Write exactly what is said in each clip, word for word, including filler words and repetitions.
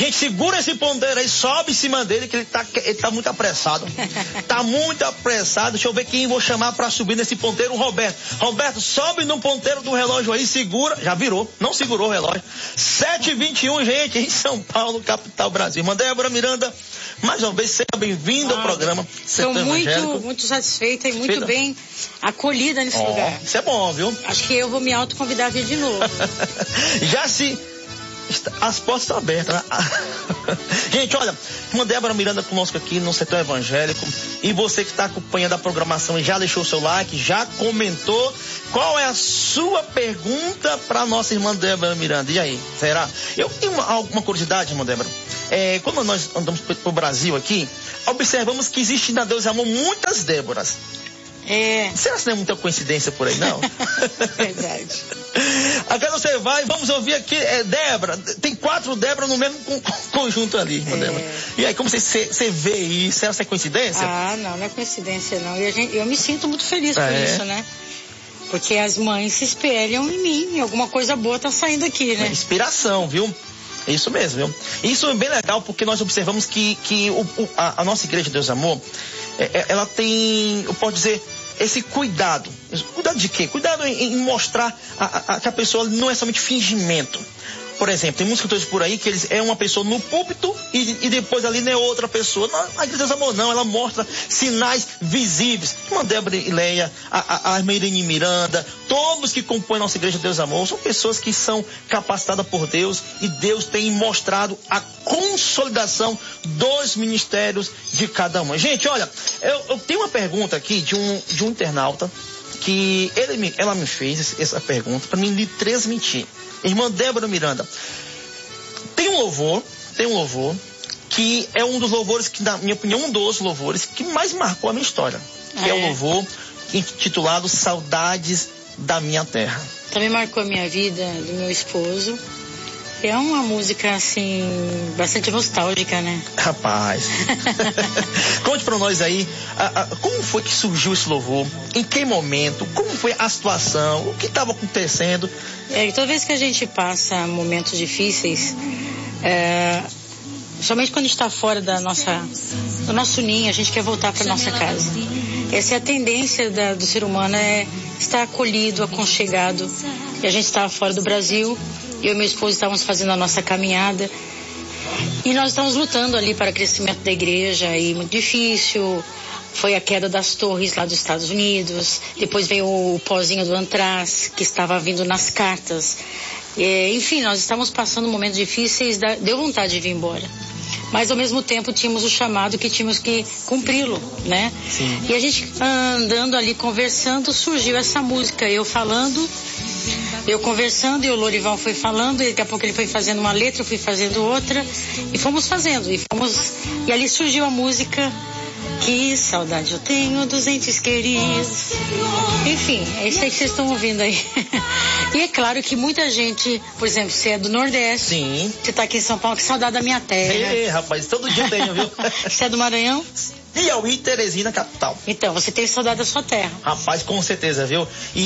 Gente, segura esse ponteiro aí, sobe em cima dele, que ele tá, ele tá muito apressado. Tá muito apressado. Deixa eu ver quem vou chamar pra subir nesse ponteiro, o Roberto. Roberto, sobe no ponteiro do relógio aí, segura. Já virou, não segurou o relógio. sete e vinte e um, gente, em São Paulo, capital Brasil. Débora Miranda, mais uma vez, seja bem-vindo ah, ao programa. Estou muito, muito satisfeita e muito Feita. bem acolhida nesse oh, lugar. Isso é bom, viu? Acho que eu vou me autoconvidar a vir de novo. Já se... As portas estão abertas, né? Gente, olha, uma Débora Miranda conosco aqui no setor evangélico. E você que está acompanhando a programação e já deixou o seu like, já comentou. Qual é a sua pergunta para nossa irmã Débora Miranda? E aí, será? Eu tenho uma, alguma curiosidade, irmã Débora. É, quando nós andamos pro Brasil aqui, observamos que existe na Deus e Amor muitas Déboras. É. Será que não é muita coincidência por aí, não? Verdade. Agora você vai, vamos ouvir aqui, é, Débora, tem quatro Débora no mesmo conjunto ali, é. Débora. E aí, como você, você vê isso? Será que é coincidência? Ah, não, não é coincidência, não. E a gente, eu me sinto muito feliz por é. isso, né? Porque as mães se espelham em mim, e alguma coisa boa tá saindo aqui, né? É inspiração, viu? Isso mesmo, viu? Isso é bem legal, porque nós observamos que, que o, o, a, a nossa Igreja Deus Amor, é, ela tem, eu posso dizer, esse cuidado. Cuidado de quê? Cuidado em, em mostrar a, a, que a pessoa não é somente fingimento. Por exemplo, tem muitos cantores por aí que eles é uma pessoa no púlpito e, e depois ali não é outra pessoa. Não, a Igreja Deus Amor não, ela mostra sinais visíveis. Uma Débora e Leia, a, a, a Irene Miranda, todos que compõem a nossa Igreja Deus Amor, são pessoas que são capacitadas por Deus e Deus tem mostrado a consolidação dos ministérios de cada uma. Gente, olha, eu, eu tenho uma pergunta aqui de um, de um internauta que ele me, ela me fez essa pergunta para mim lhe transmitir. Irmã Débora Miranda, tem um louvor, tem um louvor, que é um dos louvores que, na minha opinião, um dos louvores que mais marcou a minha história. Que é, é o louvor intitulado Saudades da Minha Terra. Também marcou a minha vida, do meu esposo. É uma música, assim, bastante nostálgica, né? Rapaz. Conte pra nós aí, a, a, como foi que surgiu esse louvor? Em que momento? Como foi a situação? O que estava acontecendo? É, toda vez que a gente passa momentos difíceis, é, somente quando a gente está fora da nossa, do nosso ninho, a gente quer voltar para nossa casa. Essa é a tendência da, do ser humano, é estar acolhido, aconchegado. E a gente estava fora do Brasil, eu e meu esposo estávamos fazendo a nossa caminhada. E nós estávamos lutando ali para o crescimento da igreja, e muito difícil. Foi a queda das torres lá dos Estados Unidos. Depois veio o pozinho do Antraz, que estava vindo nas cartas. E, enfim, nós estávamos passando momentos difíceis, deu vontade de vir embora. Mas ao mesmo tempo tínhamos o chamado que tínhamos que cumpri-lo, né? Sim. E a gente andando ali conversando, surgiu essa música, eu falando, eu conversando, e o Lorival foi falando, e daqui a pouco ele foi fazendo uma letra, eu fui fazendo outra, e fomos fazendo, e fomos, e ali surgiu a música Que Saudade Eu Tenho dos Entes Queridos. Enfim, é isso aí que vocês estão ouvindo aí. E é claro que muita gente, por exemplo, você é do Nordeste. Sim. Você tá aqui em São Paulo, que saudade da minha terra. Ei, rapaz, todo dia tenho, viu? Você é do Maranhão? Piauí, Teresina, capital. Então, você tem saudade da sua terra. Rapaz, com certeza, viu?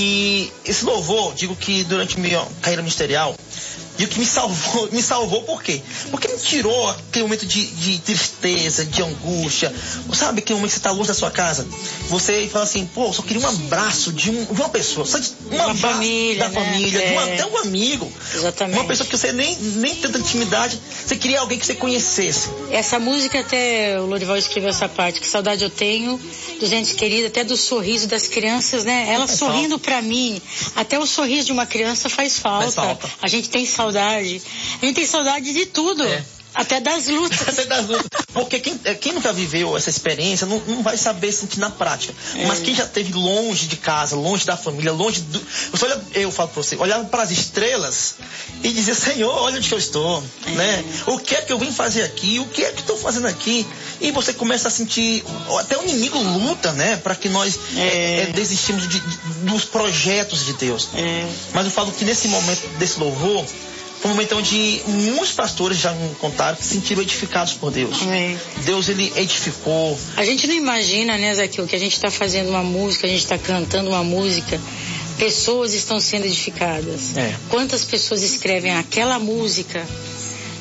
E esse louvor, digo que durante minha carreira ministerial, digo que me salvou, me salvou por quê? Porque me tirou aquele momento de, de tristeza, de angústia. Sabe aquele momento que você está longe da sua casa? Você fala assim, pô, eu só queria um abraço de, um, de uma pessoa, só de uma, uma família, da né? família, é. de uma, até um amigo. Exatamente. Uma pessoa que você nem, nem tanta intimidade, você queria alguém que você conhecesse. Essa música, até o Lorival escreveu essa parte, que saudade eu tenho dos entes queridos, até do sorriso das crianças, né? Ela faz sorrindo pra mim, até o sorriso de uma criança faz falta. Faz falta. A gente tem saudade. A gente tem saudade de tudo. É. Até das lutas. Até das lutas. Porque quem, quem nunca viveu essa experiência não, não vai saber sentir na prática. É. Mas quem já esteve longe de casa, longe da família, longe do... Você olha, eu falo pra você, olhava para as estrelas e dizia, Senhor, olha onde eu estou. É. Né? O que é que eu vim fazer aqui? O que é que estou fazendo aqui? E você começa a sentir... Até o inimigo luta, né? Para que nós é. É, desistimos de, de, dos projetos de Deus. É. Mas eu falo que nesse momento desse louvor, foi um momento onde muitos pastores já me contaram que se sentiram edificados por Deus. É. Deus, ele edificou. A gente não imagina, né, Zaqueu, que a gente está fazendo uma música, a gente está cantando uma música, pessoas estão sendo edificadas. É. Quantas pessoas escrevem aquela música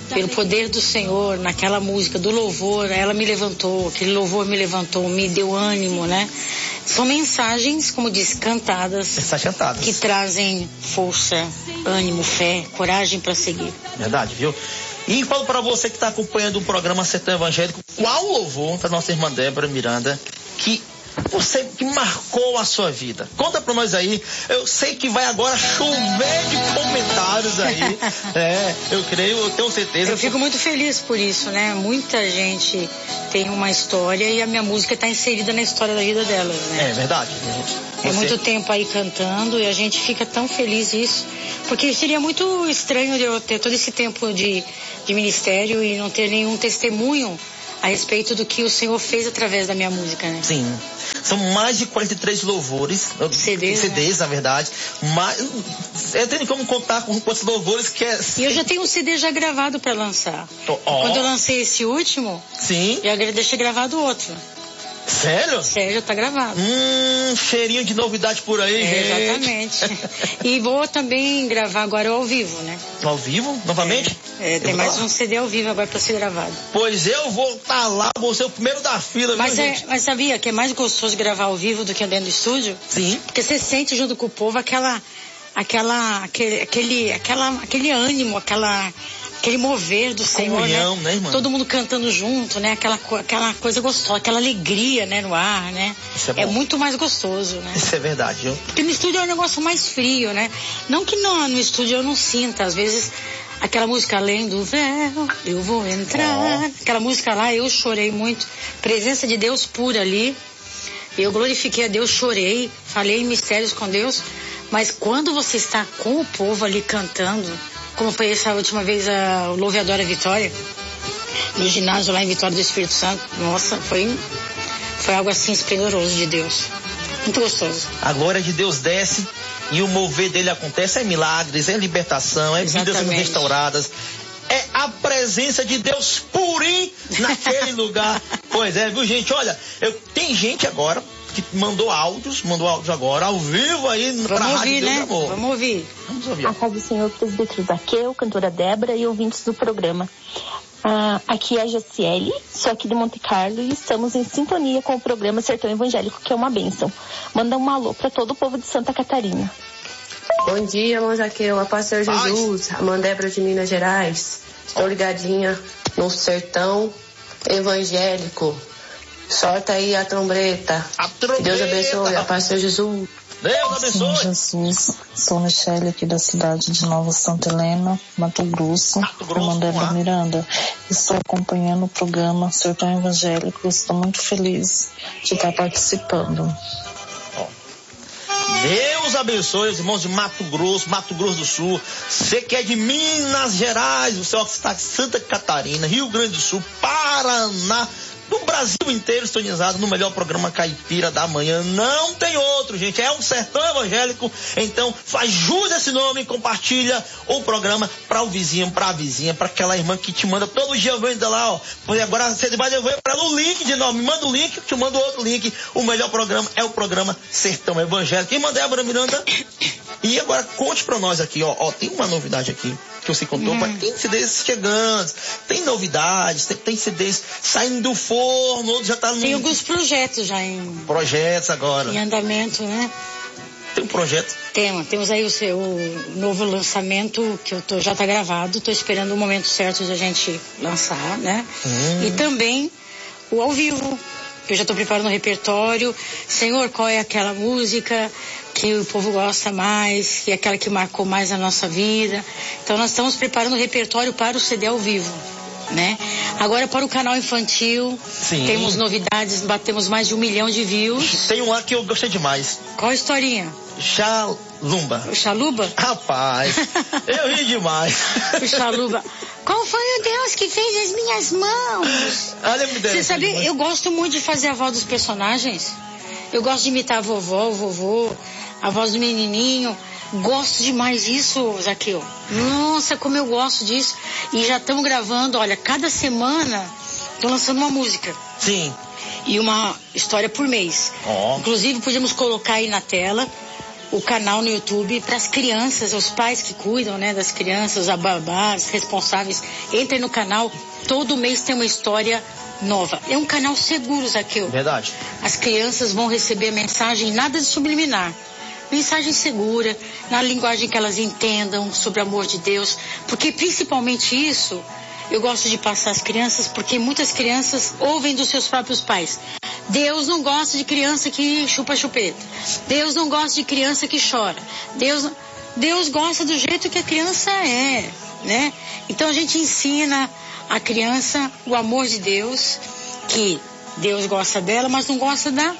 pelo poder do Senhor, naquela música do louvor, ela me levantou, aquele louvor me levantou, me deu ânimo, né? São mensagens, como diz, cantadas, cantadas. Que trazem força, ânimo, fé, coragem para seguir. Verdade, viu? E falo para você que está acompanhando o programa Sertão Evangélico, qual louvor da nossa irmã Débora Miranda que você que marcou a sua vida? Conta pra nós aí. Eu sei que vai agora chover de comentários aí. É, eu creio, eu tenho certeza. Eu fico muito feliz por isso, né? Muita gente tem uma história e a minha música está inserida na história da vida delas, né? É verdade. Você... É muito tempo aí cantando e a gente fica tão feliz isso. Porque seria muito estranho de eu ter todo esse tempo de, de ministério e não ter nenhum testemunho a respeito do que o Senhor fez através da minha música, né? Sim. São mais de quarenta e três louvores. C Ds, C Ds, né? Na verdade. Mas eu tenho como contar com quantos louvores que é. E eu já tenho um C D já gravado para lançar. Oh. Quando eu lancei esse último, sim, já deixei gravado outro. Sério? Sério, tá gravado. Hum, cheirinho de novidade por aí, é, exatamente. E vou também gravar agora ao vivo, né? Ao vivo? Novamente? É, é tem mais um C D ao vivo agora pra ser gravado. Pois eu vou estar tá lá, vou ser o primeiro da fila, mas viu, é, gente? Mas sabia que é mais gostoso gravar ao vivo do que dentro do estúdio? Sim. Porque você sente junto com o povo aquela, aquela, aquele, aquele, aquela, aquele ânimo, aquela... aquele mover do Senhor, comunhão, né? né, irmã? Todo mundo cantando junto, né? Aquela, aquela coisa gostosa, aquela alegria, né, no ar, né? Isso é, é muito mais gostoso, né? Isso é verdade, viu? Porque no estúdio é um negócio mais frio, né? Não que no, no estúdio eu não sinta, às vezes, aquela música Além do Véu, eu vou entrar. Oh. Aquela música lá, eu chorei muito. Presença de Deus pura ali. Eu glorifiquei a Deus, chorei, falei em mistérios com Deus. Mas quando você está com o povo ali cantando, como foi essa última vez a, o Louve e Adora Vitória, no ginásio lá em Vitória do Espírito Santo. Nossa, foi, foi algo assim esplendoroso de Deus. Muito gostoso. A glória de Deus desce e o mover dele acontece. É milagres, é libertação, é vidas sendo restauradas. É a presença de Deus purim naquele lugar. Pois é, viu, gente? Olha, eu, tem gente agora que mandou áudios, mandou áudios agora, ao vivo aí Vamos pra ouvir, Rádio né? Deus Amor. Vamos ouvir. Vamos ouvir. A paz do Senhor, presbítero Zaqueu, cantora Débora e ouvintes do programa. Ah, aqui é a Jaciele, sou aqui de Monte Carlo e estamos em sintonia com o programa Sertão Evangélico, que é uma bênção. Manda um alô para todo o povo de Santa Catarina. Bom dia, irmão Zaqueu, a paz do Senhor Jesus, a mãe Débora de Minas Gerais. Estou ligadinha no Sertão Evangélico. Solta aí a trombeta. A trombeta. Deus abençoe, a paz do Senhor Jesus. Deus abençoe. Senhor Jesus, sou Michele aqui da cidade de Nova Santa Helena, Mato Grosso, irmã Débora Miranda. Estou acompanhando o programa Sertão Evangélico, estou muito feliz de estar participando. Deus abençoe os irmãos de Mato Grosso, Mato Grosso do Sul. Você que é de Minas Gerais, você está de Santa Catarina, Rio Grande do Sul, Paraná, no Brasil inteiro sintonizado no melhor programa caipira da manhã. Não tem outro, gente. É um Sertão Evangélico. Então, ajuda esse nome, compartilha o programa para o vizinho, para a vizinha, para aquela irmã que te manda todo dia, vendo lá, ó. Agora você vai devolver para ela o link de nome. Me manda o link, te mando outro link. O melhor programa é o programa Sertão Evangélico. Irmã Débora Miranda. E agora conte para nós aqui, ó, ó. Tem uma novidade aqui que você contou, hum. mas tem C Ds chegando, tem novidades, tem, tem C Ds saindo do forno, outros já tá no... Tem alguns projetos já em... Projetos agora. Em andamento, né? Tem um projeto? Tem, temos aí o, seu, o novo lançamento, que eu tô, já tá gravado, tô esperando o momento certo de a gente lançar, né? Hum. E também o ao vivo, que eu já tô preparando o repertório. Senhor, qual é aquela música que o povo gosta mais, que é aquela que marcou mais a nossa vida. Então nós estamos preparando o repertório para o C D ao vivo, né? Agora para o canal infantil, sim, temos novidades, batemos mais de um milhão de views. Tem um lá que eu gostei demais. Qual a historinha? Xalumba. O Xaluba? Rapaz, eu ri demais. O Xaluba. Qual foi o Deus que fez as minhas mãos? Olha, me Você sabe, eu gosto muito de fazer a voz dos personagens. Eu gosto de imitar a vovó, o vovô, a voz do menininho. Gosto demais disso, Zaqueu. Nossa, como eu gosto disso. E já estamos gravando, olha, cada semana tô lançando uma música. Sim. E uma história por mês. Oh. Inclusive, podíamos colocar aí na tela o canal no YouTube para as crianças, os pais que cuidam, né, das crianças, os babás, responsáveis. Entrem no canal, todo mês tem uma história nova. É um canal seguro, Zaqueu. Verdade. As crianças vão receber a mensagem, nada de subliminar. Mensagem segura, na linguagem que elas entendam sobre o amor de Deus. Porque principalmente isso, eu gosto de passar às crianças, porque muitas crianças ouvem dos seus próprios pais. Deus não gosta de criança que chupa chupeta. Deus não gosta de criança que chora. Deus, Deus gosta do jeito que a criança é, né? Então a gente ensina a criança o amor de Deus, que Deus gosta dela, mas não gosta da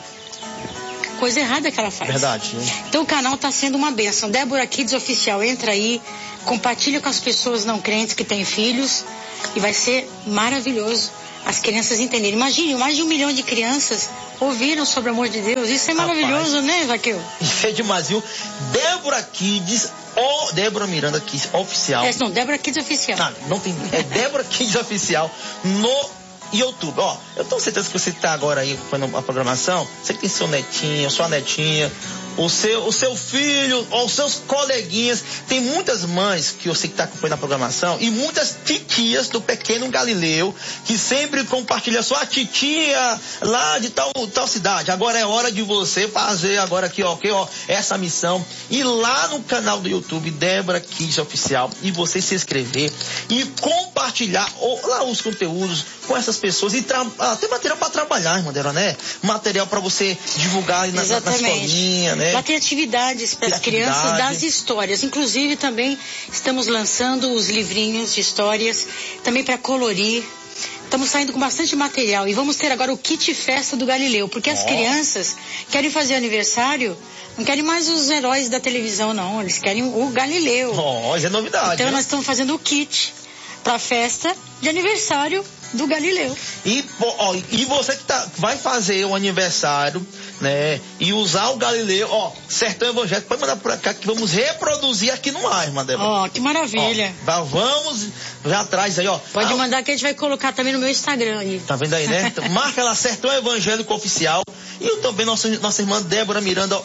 coisa errada que ela faz. Verdade. Né? Então o canal está sendo uma bênção. Débora Kids Oficial, entra aí, compartilha com as pessoas não crentes que têm filhos e vai ser maravilhoso as crianças entenderem. Imagine, mais de um milhão de crianças ouviram sobre o amor de Deus. Isso é maravilhoso, Rapaz, né, Zaqueu? É demais, viu? Débora Kids, oh, Débora Miranda Kids Oficial. É, não, Débora Kids Oficial. Ah, não tem, é Débora Kids Oficial no YouTube. Ó, eu tenho certeza que você que tá agora aí acompanhando a programação, você que tem seu netinho, sua netinha, o seu, o seu filho, ou os seus coleguinhas. Tem muitas mães que eu sei que tá acompanhando a programação e muitas titias do pequeno Galileu que sempre compartilham sua titia lá de tal, tal cidade. Agora é hora de você fazer agora aqui, ó, aqui, ó, essa missão. Ir lá no canal do YouTube, Débora Kids Oficial, e você se inscrever e compartilhar ó, lá os conteúdos com essas pessoas e tra- até material para trabalhar, irmã Débora, né? Material para você divulgar aí na, na, na escolinha, né? Lá tem atividades para as crianças das histórias. Inclusive também estamos lançando os livrinhos de histórias, também para colorir. Estamos saindo com bastante material e vamos ter agora o kit festa do Galileu, porque as oh. crianças querem fazer aniversário, não querem mais os heróis da televisão, não. Eles querem o Galileu. Oh, isso é novidade. Então né? nós estamos fazendo o kit para a festa de aniversário do Galileu. E, ó, e você que tá, vai fazer o aniversário, né, e usar o Galileu, ó, Sertão Evangélico, pode mandar pra cá que vamos reproduzir aqui no ar, irmã Débora. Ó, que maravilha. Ó, vamos já atrás aí, ó. Pode ah, mandar que a gente vai colocar também no meu Instagram aí. Tá vendo aí, né? Então, marca lá Sertão Evangélico Oficial e também nossa, nossa irmã Débora Miranda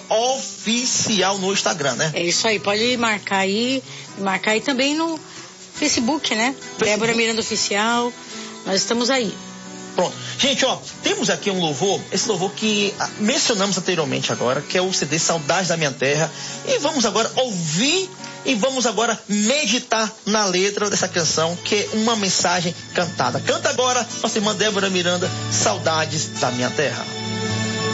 Oficial no Instagram, né? É isso aí, pode marcar aí, marcar aí também no Facebook, né? Facebook. Débora Miranda Oficial. Nós estamos aí. Pronto. Gente, ó, temos aqui um louvor, esse louvor que mencionamos anteriormente agora, que é o C D Saudades da Minha Terra. E vamos agora ouvir e vamos agora meditar na letra dessa canção, que é uma mensagem cantada. Canta agora, nossa irmã Débora Miranda, Saudades da Minha Terra.